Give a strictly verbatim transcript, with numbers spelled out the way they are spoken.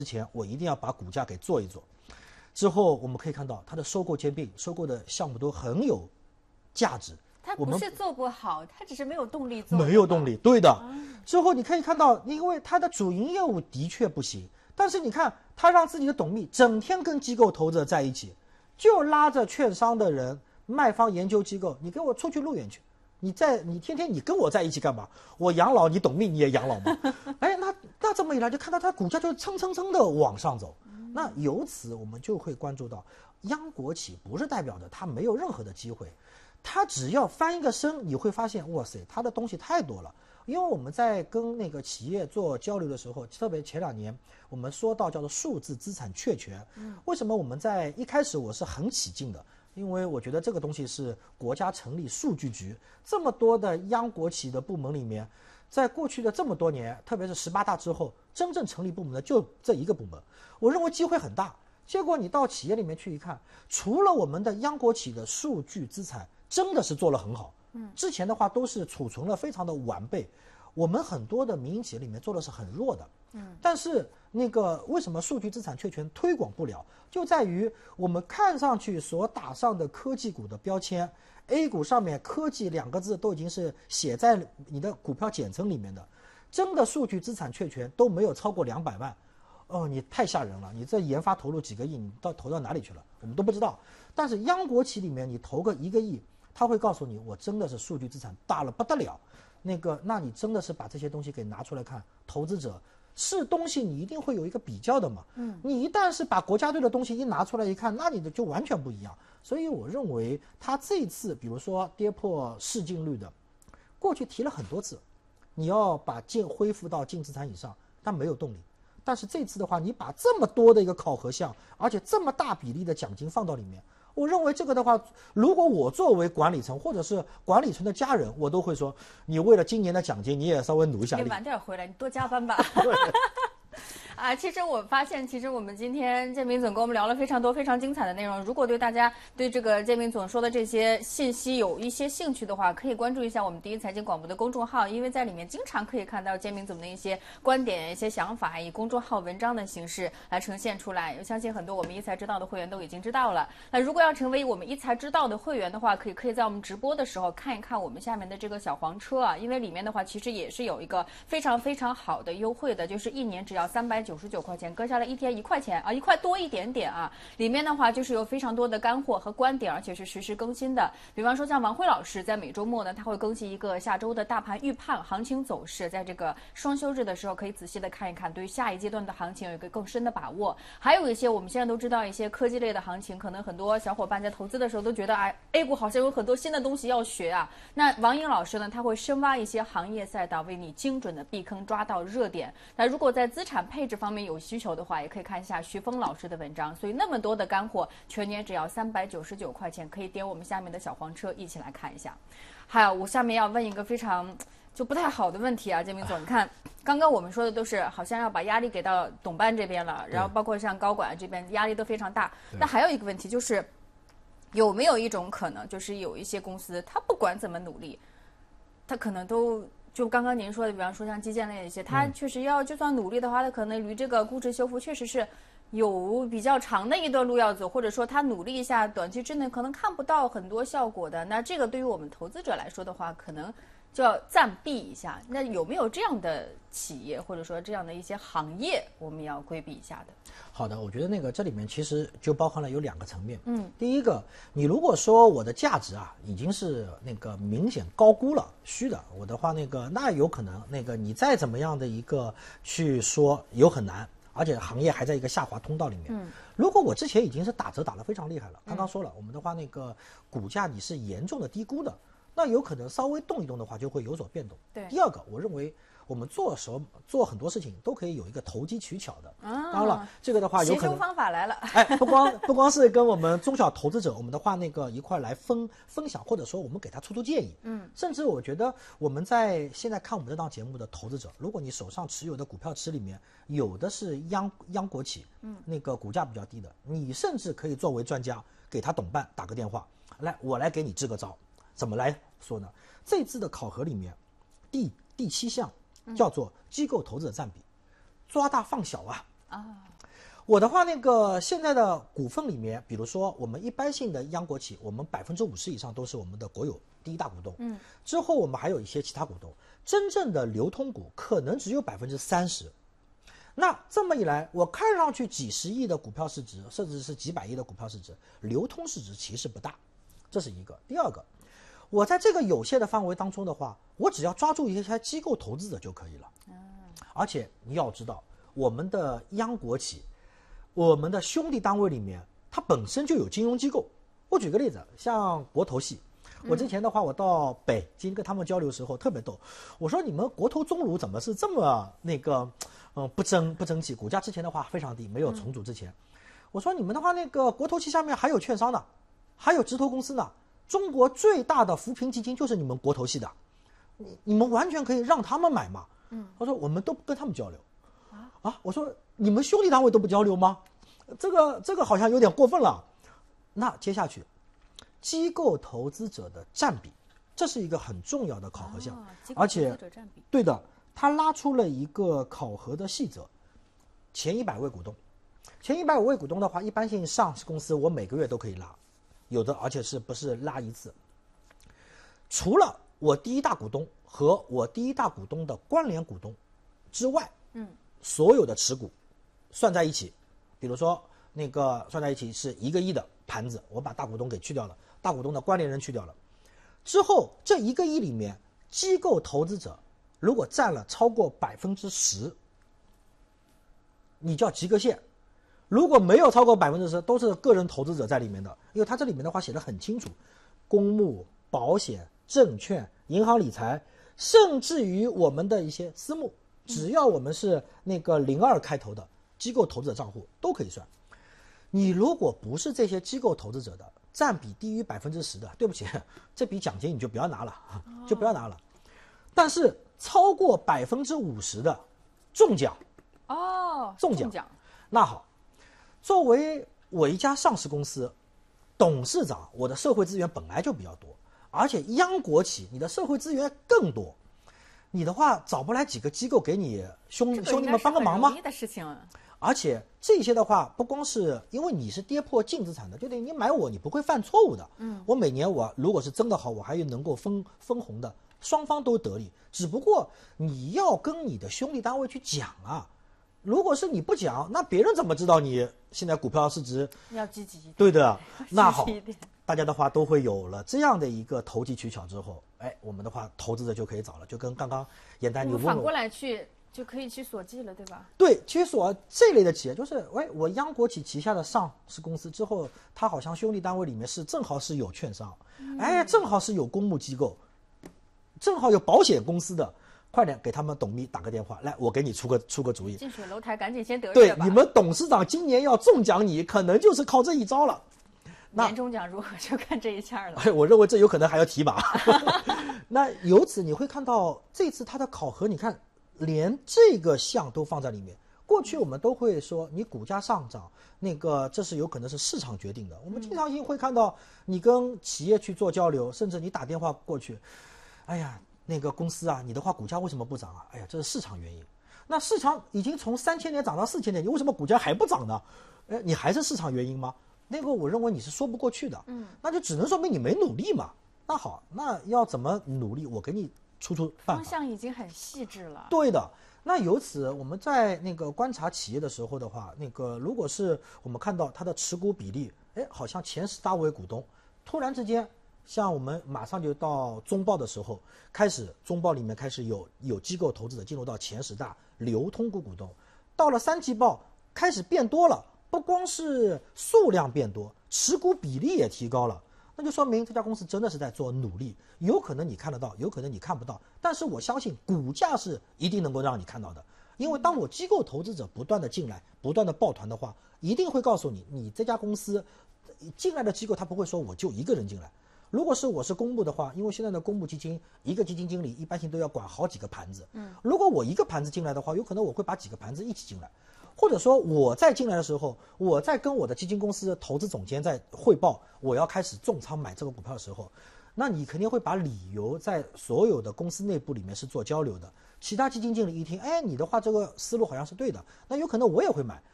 之前我一定要把股价给做一做。之后我们可以看到它的收购兼并收购的项目都很有价值。 它不是做不好，它只是没有动力做。 没有动力，对的。之后你可以看到，因为它的主营业务的确不行，但是你看它让自己的董秘整天跟机构投资者在一起，就拉着券商的人、卖方研究机构，你给我出去路演去。你在你天天你跟我在一起干嘛？我养老，你董秘你也养老吗？哎，那那这么一来，就看到它股价就蹭蹭蹭的往上走。那由此我们就会关注到，央国企不是代表着它没有任何的机会。他只要翻一个身，你会发现，哇塞，他的东西太多了。因为我们在跟那个企业做交流的时候，特别前两年，我们说到叫做数字资产确权。为什么我们在一开始我是很起劲的？因为我觉得这个东西是国家成立数据局，这么多的央国企的部门里面，在过去的这么多年，特别是十八大之后，真正成立部门的就这一个部门，我认为机会很大。结果你到企业里面去一看，除了我们的央国企的数据资产真的是做了很好，嗯，之前的话都是储存了非常的完备，我们很多的民营企业里面做的是很弱的，嗯，但是那个为什么数据资产确权推广不了，就在于我们看上去所打上的科技股的标签 ，A 股上面科技两个字都已经是写在你的股票简称里面的，真的数据资产确权都没有超过两百万。哦，你太吓人了！你这研发投入几个亿，你到投到哪里去了？我们都不知道。但是央国企里面，你投个一个亿，他会告诉你，我真的是数据资产大了不得了。那个，那你真的是把这些东西给拿出来看，投资者是东西，你一定会有一个比较的嘛。嗯，你一旦是把国家队的东西一拿出来一看，那你的就完全不一样。所以我认为他这一次，比如说跌破市净率的，过去提了很多次，你要把净恢复到净资产以上，但没有动力。但是这次的话，你把这么多的一个考核项，而且这么大比例的奖金放到里面，我认为这个的话，如果我作为管理层或者是管理层的家人，我都会说，你为了今年的奖金，你也稍微努一下力。 你晚点回来，你多加班吧。啊，其实我发现，其实我们今天建明总跟我们聊了非常多、非常精彩的内容。如果对大家对这个建明总说的这些信息有一些兴趣的话，可以关注一下我们第一财经广播的公众号，因为在里面经常可以看到建明总的一些观点、一些想法，以公众号文章的形式来呈现出来。我相信很多我们一财知道的会员都已经知道了。那如果要成为我们一财知道的会员的话，可以可以在我们直播的时候看一看我们下面的这个小黄车啊，因为里面的话其实也是有一个非常非常好的优惠的，就是一年只要三百九十九块钱，割下来一天一块钱啊，一块多一点点啊。里面的话就是有非常多的干货和观点，而且是实时更新的。比方说像王辉老师在每周末呢，他会更新一个下周的大盘预判、行情走势，在这个双休日的时候可以仔细的看一看，对于下一阶段的行情有一个更深的把握。还有一些我们现在都知道一些科技类的行情，可能很多小伙伴在投资的时候都觉得，哎 ，A 股好像有很多新的东西要学啊。那王颖老师呢，他会深挖一些行业赛道，为你精准的避坑，抓到热点。那如果在资产配置方面有需求的话，也可以看一下徐峰老师的文章。所以那么多的干货，全年只要三百九十九块钱，可以点我们下面的小黄车一起来看一下。还有，我下面要问一个非常就不太好的问题啊，建明总，你看，刚刚我们说的都是好像要把压力给到董办这边了，然后包括像高管这边压力都非常大。那还有一个问题就是，有没有一种可能，就是有一些公司，它不管怎么努力，它可能都。就刚刚您说的，比方说像基建类的一些，它确实要就算努力的话，它可能离这个估值修复确实是有比较长的一段路要走，或者说它努力一下，短期之内可能看不到很多效果的。那这个对于我们投资者来说的话，可能就要暂避一下。那有没有这样的企业，或者说这样的一些行业，我们要规避一下的？ 好的，我觉得那个这里面其实就包含了有两个层面。嗯，第一个，你如果说我的价值啊已经是那个明显高估了，虚的，我的话那个那有可能那个你再怎么样的一个去说有很难，而且行业还在一个下滑通道里面。嗯，如果我之前已经是打折打得非常厉害了，刚刚说了，我们的话那个股价你是严重的低估的，那有可能稍微动一动的话就会有所变动。 对， 第二个，我认为。我们做时候做很多事情都可以有一个投机取巧的，啊、当然了，这个的话有可能方法来了。 哎，不光不光是跟我们中小投资者，我们的话那个一块来分分享，或者说我们给他出出建议。嗯，甚至我觉得我们在现在看我们这档节目的投资者，如果你手上持有的股票池里面有的是央央国企，嗯，那个股价比较低的，你甚至可以作为专家给他董办打个电话，来，我来给你支个招。怎么来说呢？这次的考核里面，第第七项。叫做机构投资者占比，抓大放小啊！啊， 我的话，那个现在的股份里面，比如说我们一般性的央国企，我们百分之五十以上都是我们的国有第一大股东。嗯，之后我们还有一些其他股东，真正的流通股可能只有百分之三十。那这么一来，我看上去几十亿的股票市值，甚至是几百亿的股票市值，流通市值其实不大，这是一个。第二个，我在这个有限的范围当中的话，我只要抓住一些机构投资者就可以了。嗯，而且你要知道，我们的央国企。我们的兄弟单位里面，它本身就有金融机构。我举个例子，像国投系，我之前的话，我到北京跟他们交流的时候特别逗，我说你们国投中卢怎么是这么那个，嗯，不争不争气，股价之前的话非常低，没有重组之前，我说你们的话，那个国投系下面还有券商呢，还有直投公司呢，中国最大的扶贫基金就是你们国投系的，你你们完全可以让他们买嘛。嗯，他说我们都不跟他们交流。啊，我说你们兄弟单位都不交流吗？这个这个好像有点过分了。那接下去，机构投资者的占比，这是一个很重要的考核项，哦、而且对的，他拉出了一个考核的细则，前一百位股东，前一百五位股东的话，一般性上市公司我每个月都可以拉，有的而且是不是拉一次？除了我第一大股东和我第一大股东的关联股东之外，嗯。所有的持股算在一起，比如说那个算在一起是一个亿的盘子，我把大股东给去掉了，大股东的关联人去掉了，之后这一个亿里面，机构投资者如果占了超过百分之十，你叫及格线；如果没有超过百分之十，都是个人投资者在里面的，因为它这里面的话写得很清楚，公募、保险、证券、银行理财，甚至于我们的一些私募。只要我们是那个零二开头的机构投资者账户都可以算。你如果不是这些机构投资者的，占比低于百分之十的，对不起，这笔奖金你就不要拿了，就不要拿了。但是超过百分之五十的中奖哦， 中奖，那好，作为我一家上市公司董事长，我的社会资源本来就比较多，而且央国企你的社会资源更多。你的话找不来几个机构给你兄兄弟们帮个忙吗？ 容易的事情。 而且这些的话，不光是因为你是跌破净资产的，就得你买我，你不会犯错误的。嗯，我每年我如果是真的好，我还能够分分红的，双方都得利。只不过你要跟你的兄弟单位去讲啊，如果是你不讲，那别人怎么知道你现在股票市值？ 要积极一点。 对的，那好。大家的话都会有了这样的一个投机取巧之后，哎，我们的话投资者就可以找了，就跟刚刚严丹你问我， 反过来去就可以去锁记了，对吧？ 对，其实锁这类的企业就是，哎，我央国企旗下的上市公司之后，它好像兄弟单位里面是正好是有券商，嗯、哎，正好是有公募机构，正好有保险公司的，快点给他们董秘打个电话，来，我给你出个出个主意。 近水楼台，赶紧先得对吧？对，你们董事长今年要中奖你，可能就是靠这一招了。 年终奖如何就看这一下了。 哎，我认为这有可能还要提拔。那由此你会看到，这次它的考核，你看连这个项都放在里面。过去我们都会说，你股价上涨，那个这是有可能是市场决定的。我们经常性会看到，你跟企业去做交流，甚至你打电话过去，哎呀，那个公司啊，你的话股价为什么不涨啊？哎呀，这是市场原因。那市场已经从三千点涨到四千点，你为什么股价还不涨呢？哎，你还是市场原因吗？那个我认为你是说不过去的，嗯，那就只能说明你没努力嘛。那好，那要怎么努力？我给你出出办法。 方向已经很细致了。 对的。那由此我们在那个观察企业的时候的话，那个如果是我们看到它的持股比例，哎，好像前十大位股东，突然之间，像我们马上就到中报的时候，开始中报里面开始有有机构投资者进入到前十大流通股股东，到了三季报开始变多了。不光是数量变多，持股比例也提高了，那就说明这家公司真的是在做努力。有可能你看得到，有可能你看不到，但是我相信股价是一定能够让你看到的。因为当我机构投资者不断的进来，不断的抱团的话，一定会告诉你，你这家公司进来的机构他不会说我就一个人进来。如果是我是公募的话，因为现在的公募基金一个基金经理一般性都要管好几个盘子，嗯，如果我一个盘子进来的话，有可能我会把几个盘子一起进来。或者说我在进来的时候，我在跟我的基金公司投资总监在汇报我要开始重仓买这个股票的时候，那你肯定会把理由在所有的公司内部里面是做交流的。其他基金经理一听，哎，你的话这个思路好像是对的，那有可能我也会买。